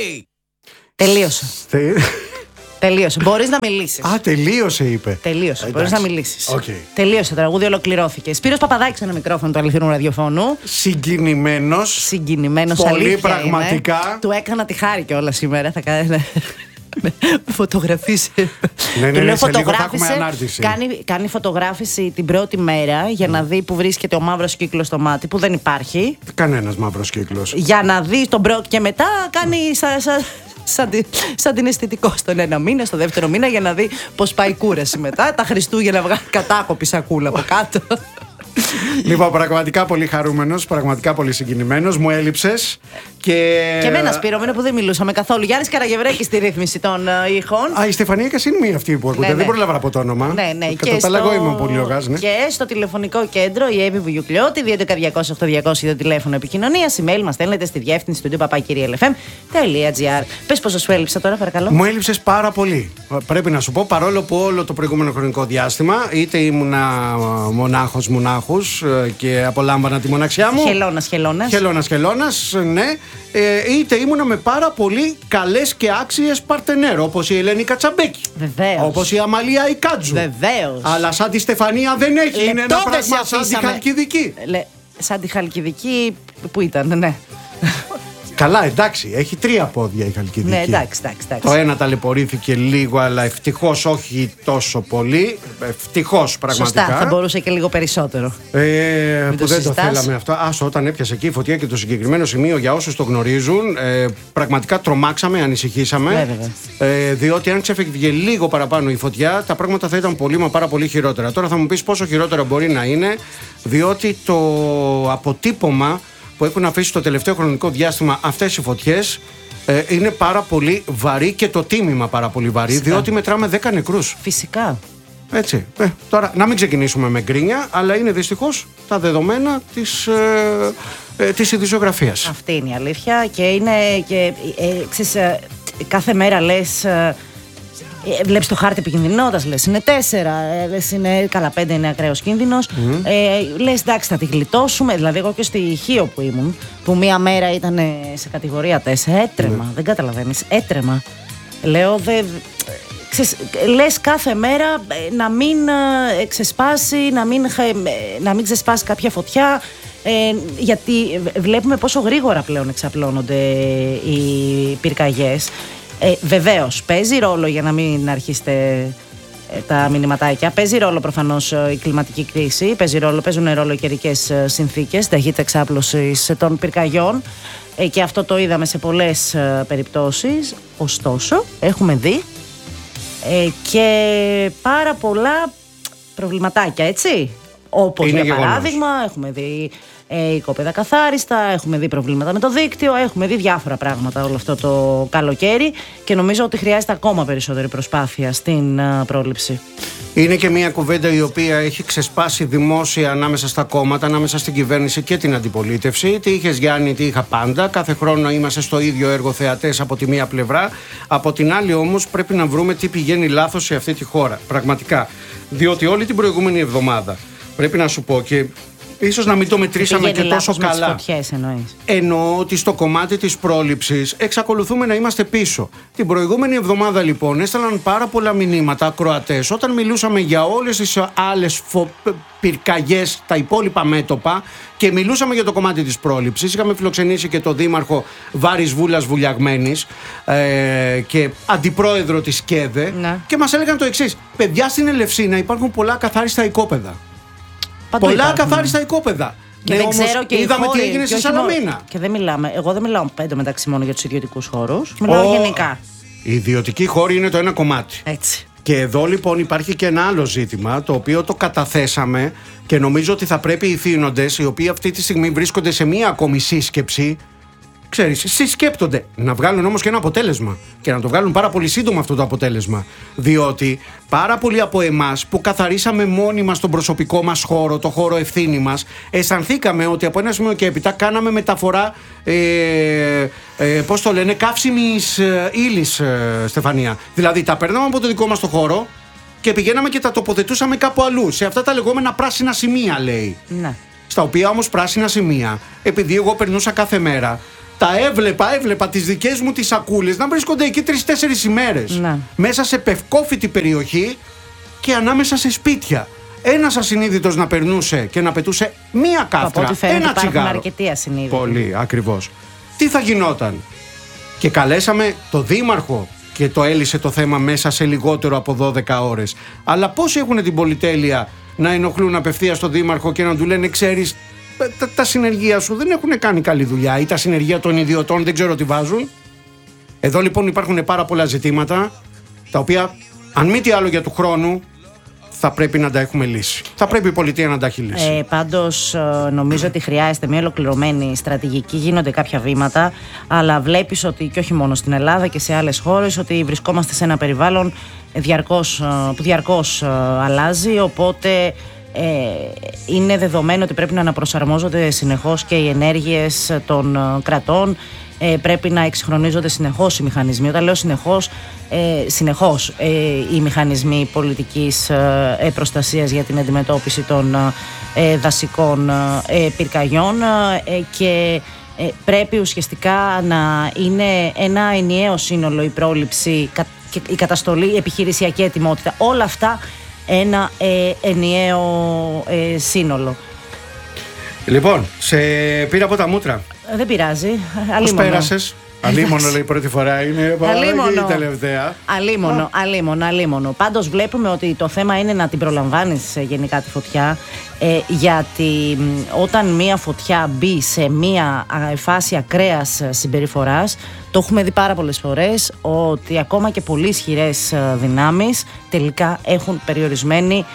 Τελείωσε. Τελείωσε. Μπορείς να μιλήσεις. Α, τελείωσε, είπε. Τελείωσε. Μπορείς να μιλήσεις. Okay. Τελείωσε. Το τραγούδι ολοκληρώθηκε. Σπύρος Παπαδάκης, ένα μικρόφωνο του αληθινού ραδιοφώνου. Συγκινημένος. Πολύ πραγματικά. Είναι. Του έκανα τη χάρη κιόλα σήμερα. Θα κάνει. Με φωτογραφίσει. Ναι, κάνει φωτογράφηση την πρώτη μέρα για να δει που βρίσκεται ο μαύρος κύκλος στο μάτι, που δεν υπάρχει. Κανένας μαύρος κύκλος. Για να δει τον πρώτο και μετά κάνει σαν την αισθητικό στον ένα μήνα, στο δεύτερο μήνα, για να δει πώς πάει η κούραση μετά. Τα Χριστούγεννα βγάλει κατάκοπη σακούλα από κάτω. Λοιπόν, πραγματικά πολύ χαρούμενος, πραγματικά πολύ συγκινημένος. Μου έλειψες. Και εμένα, Σπύρο, που δεν μιλούσαμε καθόλου. Γιάννης Καραγευρέκης στη ρύθμιση των ήχων. Α, η Στεφανία Κασίνη αυτή που ακούτε. Δεν πρόλαβα από το όνομα. Ναι. Κατά τα άλλα, εγώ είμαι πολύ λογάς, ναι. Και στο τηλεφωνικό κέντρο η Εύη Βουγιουκλιώτη, 211-200-8200 το τηλέφωνο επικοινωνίας. Email μας στέλνετε στη διεύθυνση του papakirialfm.gr. Πες πόσο σου έλειψα τώρα, παρακαλώ. Μου έλειψες πάρα πολύ. Πρέπει να σου πω, παρόλο που όλο το προηγούμενο χρονικό διάστημα είτε ήμουνα μονάχος και απολάμβανα τη μοναξιά μου. Χελώνας, ναι. Είτε ήμουνα με πάρα πολύ καλές και άξιες παρτενέρ, όπως η Ελένη Κατσαμπέκη. Βεβαίως. Όπως η Αμαλία Ικάτζου. Βεβαίως. Αλλά σαν τη Στεφανία δεν έχει. Είναι ένα πράγμα σαν τη Χαλκιδική. Σαν τη Χαλκιδική που ήταν, ναι. Καλά, εντάξει, έχει 3 πόδια η Χαλκιδική. Ναι, εντάξει. Το ένα ταλαιπωρήθηκε λίγο, αλλά ευτυχώς όχι τόσο πολύ. Ευτυχώς πραγματικά. Σωστά, θα μπορούσε και λίγο περισσότερο. Που δεν το θέλαμε αυτό. Άσο, όταν έπιασε εκεί η φωτιά και το συγκεκριμένο σημείο, για όσους το γνωρίζουν, πραγματικά τρομάξαμε, ανησυχήσαμε. Διότι αν ξέφυγε λίγο παραπάνω η φωτιά, τα πράγματα θα ήταν πολύ μα πάρα πολύ χειρότερα. Τώρα θα μου πεις πόσο χειρότερα μπορεί να είναι, διότι το αποτύπωμα που έχουν αφήσει το τελευταίο χρονικό διάστημα αυτές οι φωτιές είναι πάρα πολύ βαρύ και το τίμημα πάρα πολύ βαρύ. Φυσικά. Διότι μετράμε 10 νεκρούς. Φυσικά. Έτσι. Τώρα να μην ξεκινήσουμε με γκρίνια, αλλά είναι δυστυχώς τα δεδομένα της ειδησιογραφίας. Αυτή είναι η αλήθεια και είναι ξέρεις, κάθε μέρα λες... Βλέπεις το χάρτη επικινδυνότητας, λες είναι 4, λες είναι καλά 5, είναι ακραίος κίνδυνος. Λες εντάξει θα τη γλιτώσουμε. Δηλαδή εγώ και στη Χίο που ήμουν, που μία μέρα ήταν σε κατηγορία 4, έτρεμα, δεν καταλαβαίνεις, έτρεμα. Λέω λες κάθε μέρα να μην ξεσπάσει, να μην ξεσπάσει κάποια φωτιά, γιατί βλέπουμε πόσο γρήγορα πλέον εξαπλώνονται οι πυρκαγιές. Βεβαίως, παίζει ρόλο, για να μην αρχίσετε τα μηνυματάκια, παίζει ρόλο προφανώς η κλιματική κρίση, παίζουν ρόλο οι καιρικές συνθήκες, ταχύτητα εξάπλωσης των πυρκαγιών και αυτό το είδαμε σε πολλές περιπτώσεις. Ωστόσο, έχουμε δει και πάρα πολλά προβληματάκια, έτσι. Όπως για παράδειγμα, έχουμε δει οικόπεδα καθάριστα, έχουμε δει προβλήματα με το δίκτυο, έχουμε δει διάφορα πράγματα όλο αυτό το καλοκαίρι και νομίζω ότι χρειάζεται ακόμα περισσότερη προσπάθεια στην πρόληψη. Είναι και μια κουβέντα η οποία έχει ξεσπάσει δημόσια ανάμεσα στα κόμματα, ανάμεσα στην κυβέρνηση και την αντιπολίτευση. Τι είχες Γιάννη, τι είχα πάντα. Κάθε χρόνο είμαστε στο ίδιο έργο θεατές από τη μία πλευρά. Από την άλλη όμως πρέπει να βρούμε τι πηγαίνει λάθος σε αυτή τη χώρα. Πραγματικά. Διότι όλη την προηγούμενη εβδομάδα, πρέπει να σου πω και ίσως να μην το μετρήσαμε και τόσο καλά. Φωτιές, εννοώ ότι στο κομμάτι της πρόληψης εξακολουθούμε να είμαστε πίσω. Την προηγούμενη εβδομάδα λοιπόν έστελναν πάρα πολλά μηνύματα ακροατές όταν μιλούσαμε για όλες τις άλλες πυρκαγιές, τα υπόλοιπα μέτωπα και μιλούσαμε για το κομμάτι της πρόληψης. Είχαμε φιλοξενήσει και τον δήμαρχο Βάρης Βούλας Βουλιαγμένης και αντιπρόεδρο της ΚΕΔΕ και μας έλεγαν το εξής: παιδιά, στην Ελευσίνα υπάρχουν πολλά καθάριστα οικόπεδα. Πολλά ακαθάριστα οικόπεδα. Και δεν ξέρω και είδαμε τι έγινε στη Σαλαμίνα. Και δεν μιλάμε. Εγώ δεν μιλάω εντωμεταξύ μόνο για τους ιδιωτικούς χώρους. Μιλάω γενικά. Οι ιδιωτικοί χώροι είναι το ένα κομμάτι. Έτσι. Και εδώ λοιπόν υπάρχει και ένα άλλο ζήτημα, το οποίο το καταθέσαμε και νομίζω ότι θα πρέπει οι θύνοντες, οι οποίοι αυτή τη στιγμή βρίσκονται σε μία ακόμη σύσκεψη, ξέρεις, συσκέπτονται να βγάλουν όμως και ένα αποτέλεσμα και να το βγάλουν πάρα πολύ σύντομα αυτό το αποτέλεσμα, διότι πάρα πολλοί από εμάς που καθαρίσαμε μόνοι μας τον προσωπικό μας χώρο, το χώρο ευθύνη μας, αισθανθήκαμε ότι από ένα σημείο και έπειτα κάναμε μεταφορά πώς το λένε, καύσιμης ύλης, Στεφανία. Δηλαδή τα παίρναμε από το δικό μας το χώρο και πηγαίναμε και τα τοποθετούσαμε κάπου αλλού, σε αυτά τα λεγόμενα πράσινα σημεία, λέει. Ναι. Στα οποία όμως πράσινα σημεία, επειδή εγώ περνούσα κάθε μέρα, Τα έβλεπα τις δικές μου τις σακούλες να βρίσκονται εκεί 3-4 ημέρες. Ναι. Μέσα σε πευκόφυτη περιοχή και ανάμεσα σε σπίτια. Ένας ασυνείδητος να περνούσε και να πετούσε μία κάφτρα, ένα τσιγάρο. Αρκετοί ασυνείδητοι. Πολύ, ακριβώς. Τι θα γινόταν? Και καλέσαμε το δήμαρχο και το έλυσε το θέμα μέσα σε λιγότερο από 12 ώρες. Αλλά πώς έχουν την πολυτέλεια να ενοχλούν απευθείας τον δήμαρχο και να του λένε, ξέρεις, τα συνεργεία σου δεν έχουν κάνει καλή δουλειά, ή τα συνεργεία των ιδιωτών δεν ξέρω τι βάζουν. Εδώ λοιπόν υπάρχουν πάρα πολλά ζητήματα τα οποία, αν μη τι άλλο για του χρόνου, θα πρέπει να τα έχουμε λύσει. Θα πρέπει η πολιτεία να τα έχει λύσει. Πάντως νομίζω ότι χρειάζεται μια ολοκληρωμένη στρατηγική. Γίνονται κάποια βήματα, αλλά βλέπεις ότι και όχι μόνο στην Ελλάδα και σε άλλες χώρες, ότι βρισκόμαστε σε ένα περιβάλλον που διαρκώς αλλάζει, οπότε είναι δεδομένο ότι πρέπει να αναπροσαρμόζονται συνεχώς και οι ενέργειες των κρατών. Πρέπει να εξυγχρονίζονται συνεχώς οι μηχανισμοί. Όταν λέω συνεχώς οι μηχανισμοί πολιτικής προστασίας για την αντιμετώπιση των δασικών πυρκαγιών, και πρέπει ουσιαστικά να είναι ένα ενιαίο σύνολο η πρόληψη, η καταστολή, η επιχειρησιακή ετοιμότητα. Όλα αυτά ένα ενιαίο σύνολο. Λοιπόν, σε πήρα από τα μούτρα. Δεν πειράζει. Πώς πέρασες? Αλίμονο λέει πρώτη φορά, είναι η τελευταία. Αλίμονο. Πάντως βλέπουμε ότι το θέμα είναι να την προλαμβάνεις γενικά τη φωτιά, γιατί όταν μία φωτιά μπει σε μία φάση ακραίας συμπεριφοράς, το έχουμε δει πάρα πολλές φορές ότι ακόμα και πολύ ισχυρές δυνάμεις τελικά έχουν περιορισμένη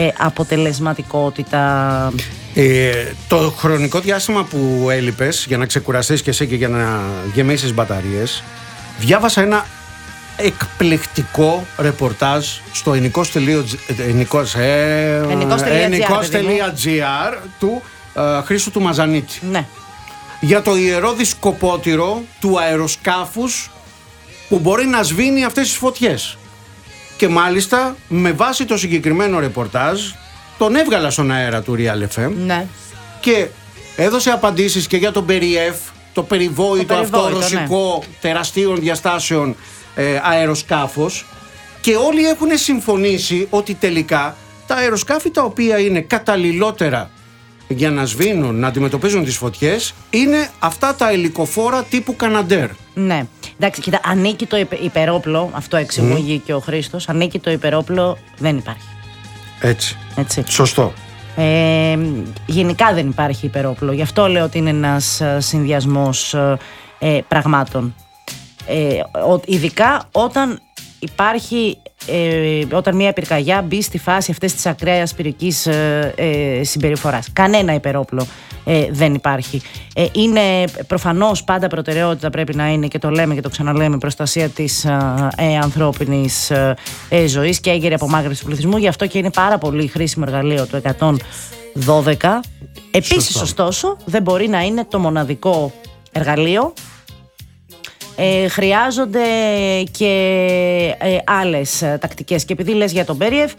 αποτελεσματικότητα. Το χρονικό διάστημα που έλειπες για να ξεκουραστείς και εσύ και για να γεμίσεις μπαταρίες, διάβασα ένα εκπληκτικό ρεπορτάζ στο ενικός.gr του Χρήστου του Μαζανίτη. Ναι. Για το ιερό δισκοπότηρο του αεροσκάφους που μπορεί να σβήνει αυτές τις φωτιές. Και μάλιστα με βάση το συγκεκριμένο ρεπορτάζ τον έβγαλα στον αέρα του Real FM. Ναι. Και έδωσε απαντήσεις και για τον Περιεφ, το περιβόητο αυτό ρωσικό τεραστίων διαστάσεων αεροσκάφος, και όλοι έχουν συμφωνήσει ότι τελικά τα αεροσκάφη τα οποία είναι καταλληλότερα για να σβήνουν, να αντιμετωπίζουν τις φωτιές, είναι αυτά τα ελικοφόρα τύπου Καναντέρ. Ναι. Εντάξει, κοίτα, ανήκει το υπερόπλο, αυτό εξηγεί και ο Χρήστος, ανήκει το υπερόπλο, δεν υπάρχει. Έτσι. Σωστό. Γενικά δεν υπάρχει υπερόπλο. Γι' αυτό λέω ότι είναι ένας συνδυασμός πραγμάτων. Ειδικά όταν υπάρχει, όταν μια πυρκαγιά μπει στη φάση αυτής της ακραίας πυρικής συμπεριφοράς. Κανένα υπερόπλο δεν υπάρχει. Είναι προφανώς πάντα προτεραιότητα, πρέπει να είναι, και το λέμε και το ξαναλέμε, προστασία της ανθρώπινης ζωής και έγκαιρη απομάκρυνση του πληθυσμού. Γι' αυτό και είναι πάρα πολύ χρήσιμο εργαλείο το 112. Επίσης, ωστόσο, δεν μπορεί να είναι το μοναδικό εργαλείο. Χρειάζονται και άλλες τακτικές. Και επειδή λες για τον Μπέριεφ,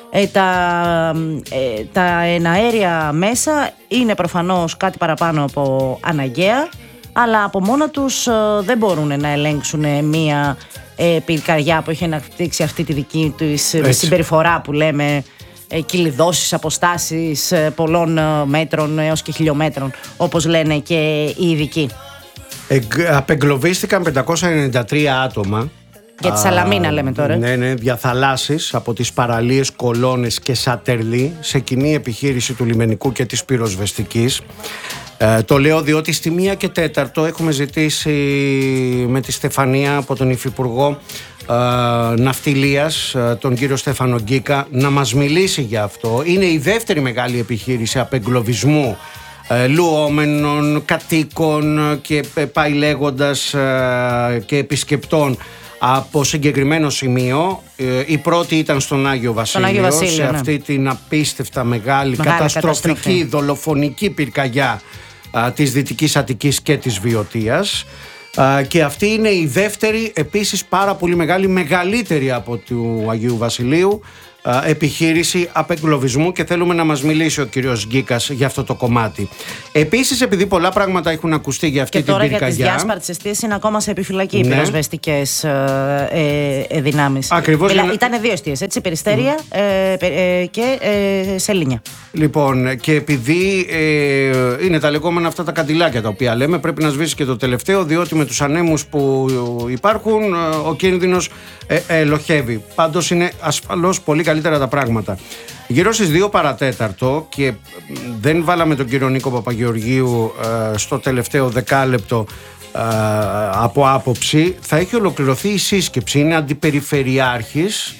τα εναέρια μέσα είναι προφανώς κάτι παραπάνω από αναγκαία, αλλά από μόνα τους δεν μπορούν να ελέγξουν μία πυρκαγιά που έχει αναπτύξει αυτή τη δική της συμπεριφορά που λέμε, κυλιδώσεις, αποστάσεις πολλών μέτρων έως και χιλιόμετρων, όπως λένε και οι ειδικοί. Απεγκλωβίστηκαν 593 άτομα. Για τη Σαλαμίνα λέμε τώρα. Ναι, διαθαλάσσεις από τις παραλίες Κολώνες και Σατερλί σε κοινή επιχείρηση του λιμενικού και της πυροσβεστικής. Το λέω διότι στη 1 και 4 έχουμε ζητήσει με τη Στεφανία από τον Υφυπουργό Ναυτιλίας, τον κύριο Στέφανο Γκίκα, να μας μιλήσει για αυτό. Είναι η δεύτερη μεγάλη επιχείρηση απεγκλωβισμού λουόμενων, κατοίκων και πάει λέγοντας και επισκεπτών από συγκεκριμένο σημείο. Η πρώτη ήταν στον Άγιο Βασίλειο, σε αυτή την απίστευτα μεγάλη καταστροφική δολοφονική πυρκαγιά της Δυτικής Αττικής και της Βιωτίας. Και αυτή είναι η δεύτερη, επίσης πάρα πολύ μεγάλη, μεγαλύτερη από του Αγίου Βασιλείου, επιχείρηση απεγκλωβισμού και θέλουμε να μας μιλήσει ο κύριος Γκίκας για αυτό το κομμάτι. Επίσης, επειδή πολλά πράγματα έχουν ακουστεί για αυτή την πυρκαγιά. Και τώρα για τις διάσπαρτες εστίες είναι ακόμα σε επιφυλακή οι πυροσβεστικές δυνάμεις. Ακριβώς. Ήταν 2 εστίες, έτσι, Περιστέρια και Σελήνια. Λοιπόν, και επειδή είναι τα λεγόμενα αυτά τα καντιλάκια τα οποία λέμε, πρέπει να σβήσει και το τελευταίο, διότι με τους ανέμους που υπάρχουν ο κίνδυνος ελοχεύει. Πάντως είναι ασφαλώς πολύ καλύτερα τα πράγματα. Γύρω στις 2 παρατέταρτο, και δεν βάλαμε τον κύριο Νίκο Παπαγεωργίου στο τελευταίο δεκάλεπτο από άποψη, θα έχει ολοκληρωθεί η σύσκεψη. Είναι αντιπεριφερειάρχης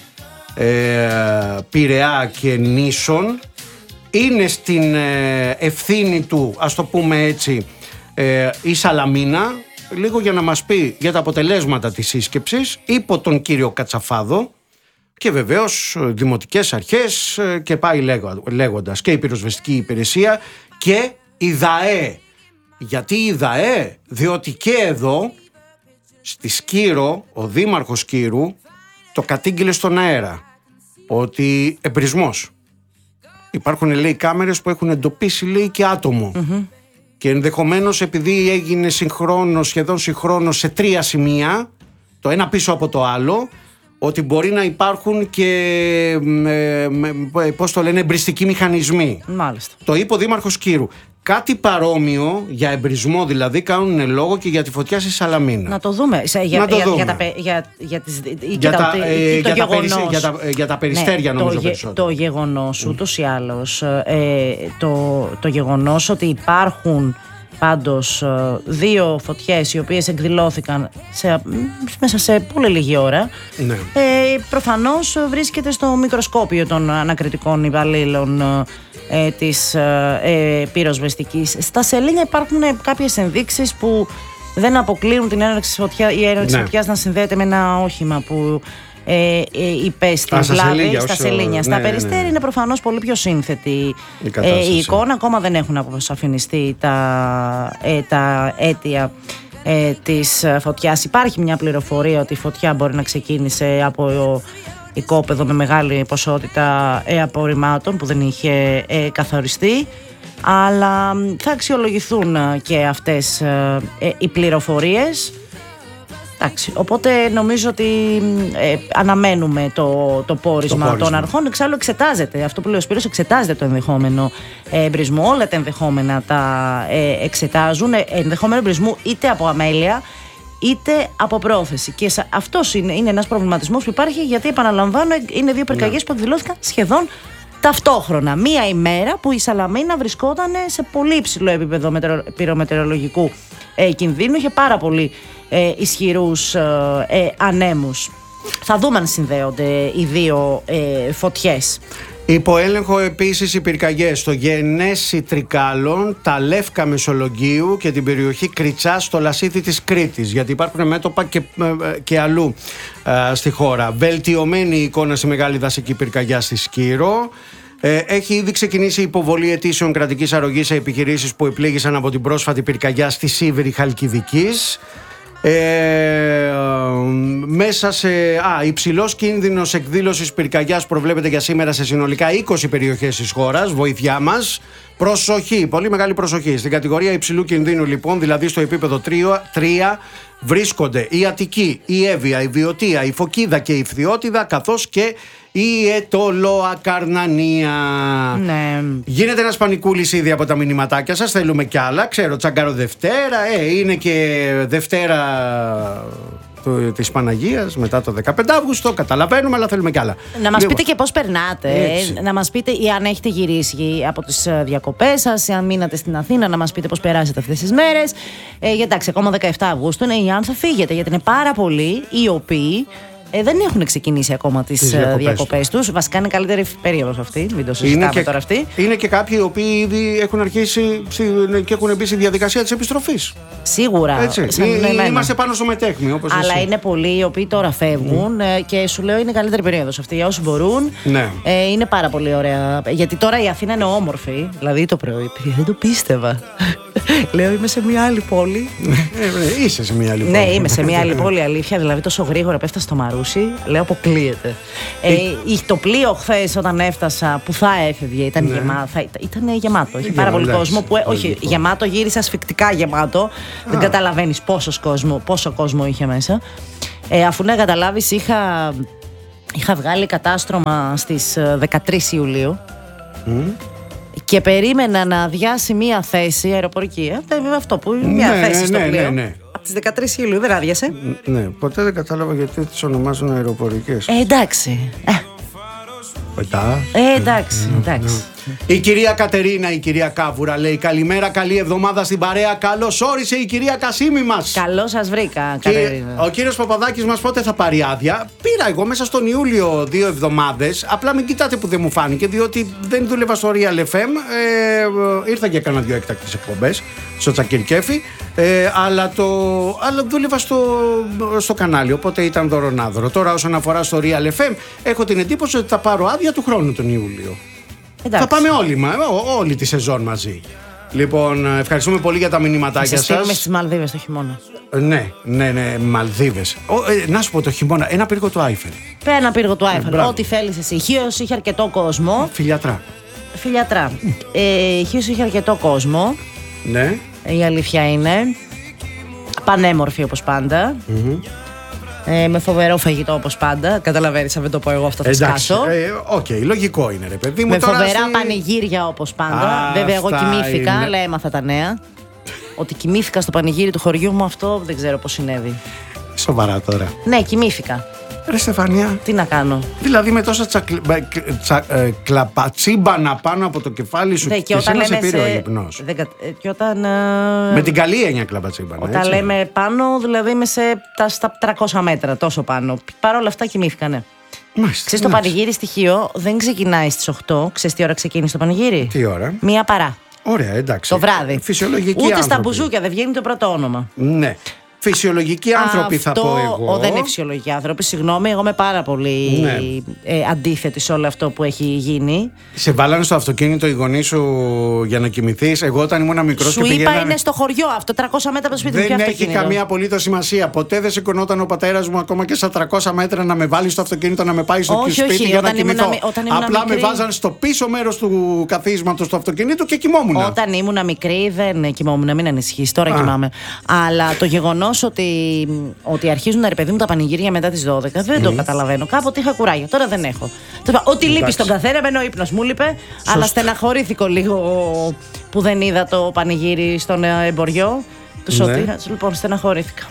Πειραιά και Νήσων. Είναι στην ευθύνη του, ας το πούμε έτσι, η Σαλαμίνα, λίγο για να μας πει για τα αποτελέσματα της σύσκεψης, υπό τον κύριο Κατσαφάδο, και βεβαίως δημοτικές αρχές και πάει λέγοντας, και η πυροσβεστική υπηρεσία και η ΔΑΕ. Γιατί η ΔΑΕ? Διότι και εδώ στη Σκύρο, ο δήμαρχος Σκύρου το κατήγγειλε στον αέρα ότι εμπρισμός. Υπάρχουν, λέει, κάμερες που έχουν εντοπίσει, λέει, και άτομο. Και ενδεχομένως, επειδή έγινε σχεδόν συγχρόνως σε 3 σημεία, το ένα πίσω από το άλλο, ότι μπορεί να υπάρχουν και πώς το λένε, εμπριστικοί μηχανισμοί. Μάλιστα. Το είπε ο δήμαρχος Κύρου. Κάτι παρόμοιο, για εμπρισμό δηλαδή, κάνουν λόγο και για τη φωτιά στη Σαλαμίνα. Να το δούμε. Για τα περιστέρια, νομίζω περισσότερο. Το γεγονός, ούτως ή άλλως, το γεγονός ότι υπάρχουν πάντως 2 φωτιές οι οποίες εκδηλώθηκαν μέσα σε πολύ λίγη ώρα, ναι, προφανώς βρίσκεται στο μικροσκόπιο των ανακριτικών υπαλλήλων της πυροσβεστικής. Στα Σελήνια υπάρχουν κάποιες ενδείξεις που δεν αποκλείουν την έναρξη φωτιά, η έναρξη φωτιάς να συνδέεται με ένα όχημα που υπέστη βλάβη στα Σελήνια. Στα Περιστέρια είναι προφανώς πολύ πιο σύνθετη η εικόνα. Ακόμα δεν έχουν αποσαφινιστεί τα αίτια της φωτιάς. Υπάρχει μια πληροφορία ότι η φωτιά μπορεί να ξεκίνησε από οικόπεδο με μεγάλη ποσότητα απορριμμάτων που δεν είχε καθοριστεί, αλλά θα αξιολογηθούν και αυτές οι πληροφορίες. Εντάξει, οπότε νομίζω ότι αναμένουμε το πόρισμα των αρχών. Εξάλλου εξετάζεται, αυτό που λέει ο Σπύρος, εξετάζεται το ενδεχόμενο εμπρισμού. Όλα τα ενδεχόμενα τα εξετάζουν. Ενδεχόμενο εμπρισμού είτε από αμέλεια είτε από πρόθεση. Και αυτός είναι ένας προβληματισμός που υπάρχει, γιατί, επαναλαμβάνω, είναι 2 πυρκαγιές που εκδηλώθηκαν σχεδόν ταυτόχρονα. Μία ημέρα που η Σαλαμίνα βρισκόταν σε πολύ υψηλό επίπεδο πυρομετεωρολογικού κινδύνου, είχε πάρα πολύ ισχυρούς ανέμους. Θα δούμε αν συνδέονται οι 2 φωτιές. Υπό έλεγχο επίσης οι πυρκαγιές στο Γενέσι Τρικάλων, τα Λεύκα Μεσολογγίου και την περιοχή Κριτσά στο Λασίθι της Κρήτης, γιατί υπάρχουν μέτωπα και αλλού στη χώρα. Βελτιωμένη η εικόνα στη μεγάλη δασική πυρκαγιά στη Σκύρο. Έχει ήδη ξεκινήσει η υποβολή αιτήσεων κρατικής αρρωγής σε επιχειρήσεις που επλήγησαν από την πρόσφατη πυρκαγιά στη Σίβηρη Χαλκιδικής. Μέσα σε υψηλός κίνδυνος εκδήλωσης πυρκαγιάς προβλέπεται για σήμερα σε συνολικά 20 περιοχές της χώρας. Βοήθειά μας. Προσοχή, πολύ μεγάλη προσοχή. Στην κατηγορία υψηλού κινδύνου, λοιπόν, δηλαδή στο επίπεδο 3, βρίσκονται η Αττική, η Εύβοια, η Βιωτία, η Φωκίδα και η Φθιώτιδα, καθώς και η Αιτωλοακαρνανία. Ναι. Γίνεται ένας πανικούλης ήδη από τα μηνυματάκια σας. Θέλουμε κι άλλα. Ξέρω, Τσαγκάρο Δευτέρα. Είναι και Δευτέρα της Παναγίας μετά το 15 Αύγουστο. Καταλαβαίνουμε, αλλά θέλουμε κι άλλα. Να μας πείτε και πώς περνάτε. Να μας πείτε ή αν έχετε γυρίσει από τις διακοπές σας, αν μείνατε στην Αθήνα, να μας πείτε πώς περάσετε αυτές τις μέρες. Εντάξει, ακόμα 17 Αυγούστου είναι, ή αν θα φύγετε, γιατί είναι πάρα πολλοί οι οποίοι δεν έχουν ξεκινήσει ακόμα τις διακοπές τους. Βασικά είναι καλύτερη περίοδος αυτή, μην το συζητάμε τώρα αυτή. Είναι και κάποιοι οι οποίοι ήδη έχουν αρχίσει και έχουν μπει στη διαδικασία της επιστροφής. Σίγουρα. Είμαστε πάνω στο μετέχμιο. Αλλά είναι πολλοί οι οποίοι τώρα φεύγουν και σου λέω είναι καλύτερη περίοδος αυτή για όσοι μπορούν. Ναι. Είναι πάρα πολύ ωραία. Γιατί τώρα η Αθήνα είναι όμορφη. Δηλαδή το πρωί δεν το πίστευα. Λέω είμαι σε μια άλλη πόλη. Είσαι σε μια άλλη πόλη. Ναι, είμαι σε μια άλλη πόλη, αλήθεια. Δηλαδή τόσο γρήγορα που έφτασα στο Μαρούσι, λέω αποκλείεται. Το πλοίο χθες όταν έφτασα που θα έφευγε ήταν γεμάτο. Είχε πάρα πολύ κόσμο. Όχι, γεμάτο, γύρισε ασφυκτικά γεμάτο. Δεν καταλαβαίνεις πόσο κόσμο είχε μέσα. Αφού να καταλάβεις, είχα βγάλει κατάστρωμα στις 13 Ιουλίου. Και περίμενα να αδειάσει μία θέση αεροπορική. Με αυτό που είναι μία θέση στο πλοίο. Από τις 13 Ιουλίου δεν άδειασε. Ναι, ποτέ δεν κατάλαβα γιατί τις ονομάζουν αεροπορικές. Εντάξει. Εντάξει. Η κυρία Κατερίνα, η κυρία Κάβουρα λέει καλημέρα, καλή εβδομάδα στην παρέα. Καλώς όρισε η κυρία Κασίμη μας. Καλώς σας βρήκα, Κατερίνα. Ο κύριος Παπαδάκης μας πότε θα πάρει άδεια? Πήρα εγώ μέσα στον Ιούλιο 2 εβδομάδες. Απλά μην κοιτάτε που δεν μου φάνηκε, διότι δεν δούλευα στο Real FM. Ήρθα και έκανα 2 έκτακτες εκπομπές στο Τσακυρκέφι. Αλλά δούλευα στο κανάλι, οπότε ήταν δωρονάδωρο. Τώρα όσον αφορά στο Real FM, έχω την εντύπωση ότι θα πάρω άδεια του χρόνου τον Ιούλιο. Εντάξει. Θα πάμε όλη τη σεζόν μαζί. Λοιπόν, ευχαριστούμε πολύ για τα μηνυματάκια σας. Θα στείλουμε στις Μαλδίβες το χειμώνα. Ναι, Μαλδίβες. Να σου πω το χειμώνα, ένα πύργο του Άιφελ. Ένα πύργο του Άιφελ. Ό,τι θέλεις εσύ. Χίος είχε αρκετό κόσμο. Φιλιατρά. Χίος είχε αρκετό κόσμο. Ναι. Η αλήθεια είναι. Πανέμορφη όπως πάντα. Με φοβερό φαγητό όπως πάντα. Καταλαβαίνεις, αν δεν το πω εγώ αυτό θα σκάσω. Οκ, λογικό είναι ρε παιδί μου. Με φοβερά πανηγύρια όπως πάντα. Βέβαια εγώ κοιμήθηκα, αλλά έμαθα τα νέα. Ότι κοιμήθηκα στο πανηγύρι του χωριού μου, αυτό δεν ξέρω πώς συνέβη. Σοβαρά τώρα? Ναι, κοιμήθηκα. Ρε Στεφανία, τι να κάνω? Δηλαδή με τόσα κλαπατσίμπανα πάνω από το κεφάλι σου και εσένα σε πήρε ο ύπνος. Και όταν, με την καλή έννοια κλαπατσίμπανα. Όταν λέμε πάνω, δηλαδή είμαι στα 300 μέτρα, τόσο πάνω. Παρ' όλα αυτά κοιμήθηκανε. Ξέρεις, το πανηγύρι στοιχείο δεν ξεκινάει στις 8. Ξέρεις τι ώρα ξεκίνησε το πανηγύρι? Τι ώρα? 1 παρά. Ωραία, εντάξει. Το βράδυ. Φυσιολογική Ούτε άνθρωποι. στα μπουζούκια δεν βγαίνει το πρώτο όνομα. Ναι. Φυσιολογικοί άνθρωποι θα πω εγώ. Δεν είναι φυσιολογικοί άνθρωποι, συγγνώμη. Εγώ είμαι πάρα πολύ αντίθετη σε όλο αυτό που έχει γίνει. Σε βάλανε στο αυτοκίνητο οι γονείς σου για να κοιμηθείς? Εγώ όταν ήμουν μικρός σου είπα είναι στο χωριό αυτό, 300 μέτρα από το σπίτι μου. Δεν έχει καμία απολύτως σημασία. Ποτέ δεν σηκωνόταν ο πατέρας μου ακόμα και στα 300 μέτρα να με βάλει στο αυτοκίνητο να με πάει στο σπίτι για να κοιμηθώ. Απλά με βάζαν στο πίσω μέρος του καθίσματος του αυτοκινήτου και κοιμόμουν. Όταν ήμουν μικρή δεν κοιμόμουν, μην ανησυχείς. Τώρα κοιμάμαι. Αλλά το γεγονός ότι αρχίζουν ρε παιδί μου τα πανηγύρια μετά τις 12 δεν το καταλαβαίνω. Κάποτε είχα κουράγιο, τώρα δεν έχω. Ό,τι λείπει στον καθένα, εμένα ο ύπνος μου λείπε, αλλά στεναχωρήθηκα λίγο που δεν είδα το πανηγύρι στον εμποριό του Σωτήρα. Λοιπόν, στεναχωρήθηκα.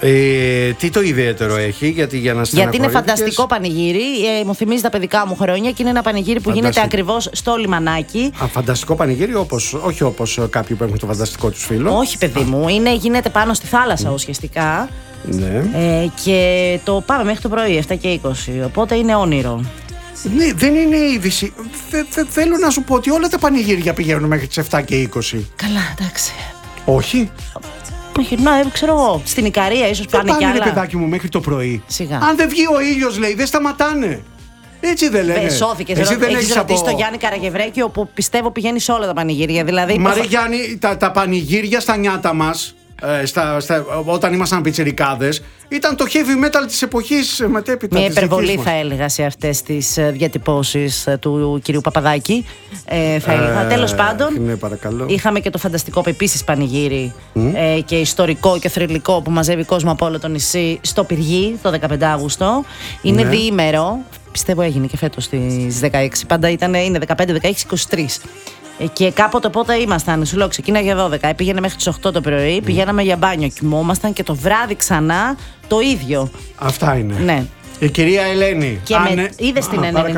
Τι το ιδιαίτερο έχει, γιατί είναι φανταστικό πανηγύρι. Μου θυμίζει τα παιδικά μου χρόνια και είναι ένα πανηγύρι που γίνεται ακριβώς στο λιμανάκι. Φανταστικό πανηγύρι, όχι όπως κάποιοι που έχουν το φανταστικό τους φίλο. Όχι, παιδί μου, γίνεται πάνω στη θάλασσα ουσιαστικά. Ναι. Και το πάμε μέχρι το πρωί, 7 και 20. Οπότε είναι όνειρο. Ναι, δεν είναι είδηση. Θέλω να σου πω ότι όλα τα πανηγύρια πηγαίνουν μέχρι τις 7 και 20. Καλά, εντάξει. Όχι. Ξέρω εγώ. Στην Ικαρία ίσως πάνε κι άλλα. Ρε παιδάκι μου μέχρι το πρωί. Σιγά. Αν δεν βγει ο ήλιος, λέει, δεν σταματάνε. Έτσι δεν λένε. Σώθηκες. Έχεις ρωτήσει τον Γιάννη Καραγευρέκη, όπου πιστεύω πηγαίνει σε όλα τα πανηγύρια. Δηλαδή, Μα ρε Γιάννη, τα πανηγύρια στα νιάτα μας, όταν ήμασταν πιτσιρικάδες, ήταν το heavy metal της εποχής μετέπειτα. Μια υπερβολή θα έλεγα σε αυτές τις διατυπώσεις του κυρίου Παπαδάκη. Θα έλεγα. Τέλος πάντων, είχαμε και το φανταστικό επίσης πανηγύρι και ιστορικό και θρυλικό που μαζεύει κόσμο από όλο το νησί στο Πυργί το 15 Αύγουστο. Είναι διήμερο. Πιστεύω έγινε και φέτος στις 16. Πάντα είναι 15, 16, 23. Και κάποτε πότε ήμασταν, σου λέω, ξεκίναγε 12, πήγαινε μέχρι τις 8 το πρωί, πηγαίναμε για μπάνιο, κοιμόμασταν και το βράδυ ξανά το ίδιο. Αυτά είναι. Ναι. Η κυρία Ελένη. Και είδες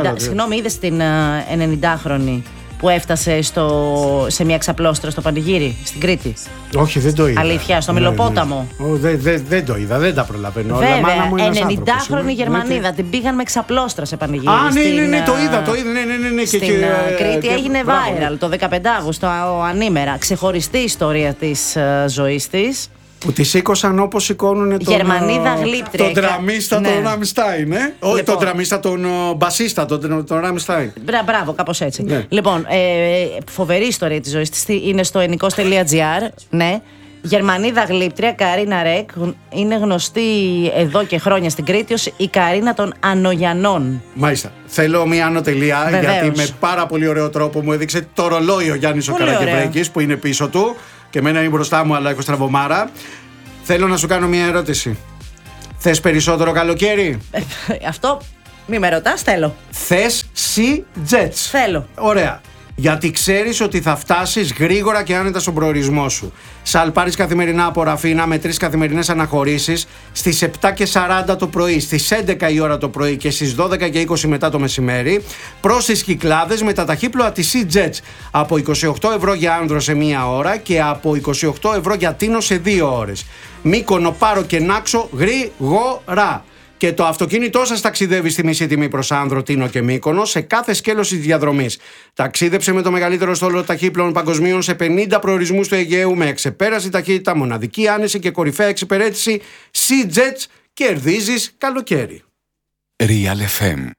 την 90χρονη που έφτασε σε μια ξαπλώστρα στο πανηγύρι στην Κρήτη? Όχι, δεν το είδα. Αλήθεια, στο Μελοπόταμο. Δεν το είδα, δεν τα προλαβαίνω. Βέβαια, 90χρονη Γερμανίδα την πήγαν με ξαπλώστρα σε πανηγύρι. Ναι, το είδα. Στην Κρήτη έγινε viral το 15 Αύγουστο ανήμερα. Ξεχωριστή ιστορία της ζωής της. Που τη σήκωσαν όπως σηκώνουν τον. Γερμανίδα γλύπτρια. Τον τραμίστα, τον Ράμσταϊν. Όχι τον τραμίστα, τον μπασίστα, τον Ράμσταϊν. Μπράβο, κάπως έτσι. Ναι. Λοιπόν, φοβερή ιστορία της ζωής της. Είναι στο ενικός.gr. Ναι. Γερμανίδα γλύπτρια, Καρίνα Ρεκ, είναι γνωστή εδώ και χρόνια στην Κρήτη ως η Καρίνα των Ανογιανών. Μάλιστα. Θέλω μία ανωτελεία, Βεβαίως. γιατί με πάρα πολύ ωραίο τρόπο μου έδειξε το ρολόι ο Γιάννης ο Καρακευρέκης που είναι πίσω του και εμένα είναι μπροστά μου, αλλά έχω στραβωμάρα. Θέλω να σου κάνω μία ερώτηση. Θες περισσότερο καλοκαίρι? Αυτό μη με ρωτάς, θέλω. Θες Sea Jets? Θέλω. Ωραία. Γιατί ξέρεις ότι θα φτάσεις γρήγορα και άνετα στον προορισμό σου. Σαλπάρεις καθημερινά από Ραφίνα με 3 καθημερινές αναχωρήσεις στις 7:40 το πρωί, στις 11 η ώρα το πρωί και στις 12:20 μετά το μεσημέρι, προς τις Κυκλάδες με τα ταχύπλοα της Sea Jets από 28 ευρώ για Άνδρο σε 1 ώρα και από 28 ευρώ για Τίνο σε 2 ώρες. Μύκονο, Πάρο και Νάξο γρήγορα. Και το αυτοκίνητό σας ταξιδεύει στη μισή τιμή προς Άνδρο, Τίνο και Μύκονο σε κάθε σκέλος της διαδρομής. Ταξίδεψε με το μεγαλύτερο στόλο ταχύπλων παγκοσμίων σε 50 προορισμούς του Αιγαίου με εξεπέραστη ταχύτητα, μοναδική άνεση και κορυφαία εξυπηρέτηση. Sea Jets, κερδίζεις καλοκαίρι. Real FM.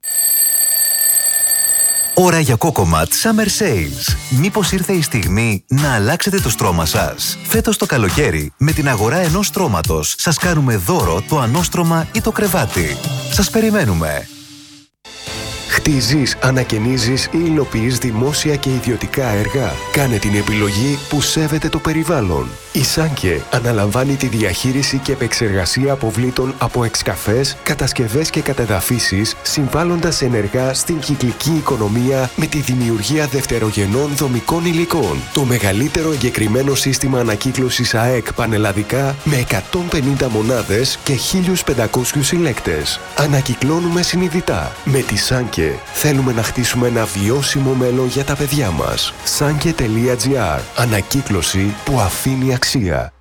Ώρα για Cocomat Summer Sales. Μήπως ήρθε η στιγμή να αλλάξετε το στρώμα σας? Φέτος το καλοκαίρι, με την αγορά ενός στρώματος, σας κάνουμε δώρο το ανώστρωμα ή το κρεβάτι. Σας περιμένουμε. Χτίζεις, ανακαινίζεις ή υλοποιείς δημόσια και ιδιωτικά έργα. Κάνε την επιλογή που σέβεται το περιβάλλον. Η Σάνκε αναλαμβάνει τη διαχείριση και επεξεργασία αποβλήτων από εξκαφές, κατασκευές και κατεδαφίσεις, συμβάλλοντας ενεργά στην κυκλική οικονομία με τη δημιουργία δευτερογενών δομικών υλικών. Το μεγαλύτερο εγκεκριμένο σύστημα ανακύκλωσης ΑΕΚ πανελλαδικά με 150 μονάδες και 1.500 συλλέκτες. Ανακυκλώνουμε συνειδητά. Με τη Σάνκε θέλουμε να χτίσουμε ένα βιώσιμο μέλλον για τα παιδιά μας. Sanke.gr. Ανακύκλωση που αφήνει αξία.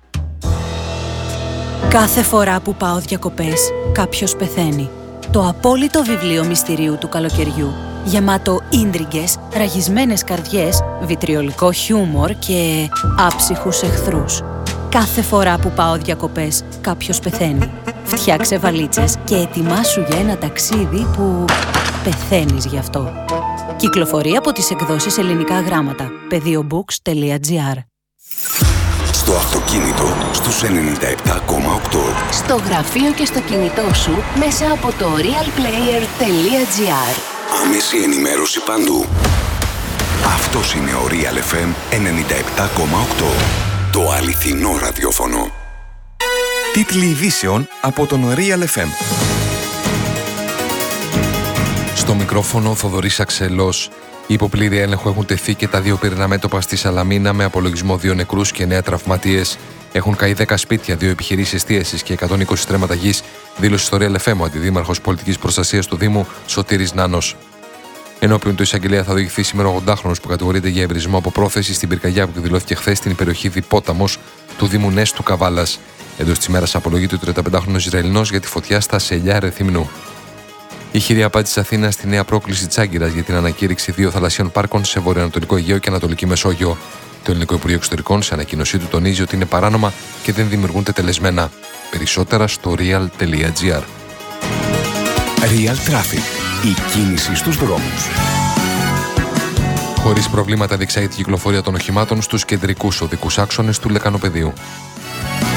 Κάθε φορά που πάω διακοπές, κάποιος πεθαίνει. Το απόλυτο βιβλίο μυστηρίου του καλοκαιριού. Γεμάτο ίντριγκες, ραγισμένες καρδιές, βιτριολικό χιούμορ και άψυχους εχθρούς. Κάθε φορά που πάω διακοπές, κάποιος πεθαίνει. Φτιάξε βαλίτσες και ετοιμάσου για ένα ταξίδι που πεθαίνεις γι' αυτό. Κυκλοφορεί από τις εκδόσεις Ελληνικά Γράμματα. Pediobooks.gr. Στο αυτοκίνητο στους 97,8. Στο γραφείο και στο κινητό σου μέσα από το realplayer.gr. Άμεση ενημέρωση παντού. Αυτός είναι ο Real FM 97,8. Το αληθινό ραδιόφωνο. Τίτλοι ειδήσεων από τον Real FM. Στο μικρόφωνο Θοδωρής Αξελός. Υπό πλήρη έλεγχο έχουν τεθεί και τα 2 πυρηνά μέτωπα στη Σαλαμίνα με απολογισμό 2 νεκρούς και 9 τραυματίες. Έχουν καεί 10 σπίτια, 2 επιχειρήσεις εστίασης και 120 στρέμματα γης, δήλωσε στο Real FM ο αντιδήμαρχος πολιτικής προστασίας του Δήμου Σωτήρης Νάνος. Ενώπιον του εισαγγελέα θα οδηγηθεί σήμερα ο 80χρονος που κατηγορείται για ευρισμό από πρόθεση στην πυρκαγιά που εκδηλώθηκε χθες στην περιοχή Διπόταμος του Δήμου Νέστου Καβάλας. Εντός της ημέρας απολογείται ο 35χρονος Ισραηλινός για τη φωτιά στα Σελιά Ρεθύμνου. Η χειρή απάντηση της Αθήνας στη νέα πρόκληση της Άγκυρας για την ανακήρυξη 2 θαλασσίων πάρκων σε βορειοανατολικό Αιγαίο και Ανατολική Μεσόγειο. Το Ελληνικό Υπουργείο Εξωτερικών σε ανακοίνωσή του τονίζει ότι είναι παράνομα και δεν δημιουργούνται τελεσμένα. Περισσότερα στο real.gr. Real Traffic. Η κίνηση στους δρόμους. Χωρίς προβλήματα διεξάγει την κυκλοφορία των οχημάτων στους κεντρικούς οδικούς άξονες του Λεκανοπεδίου.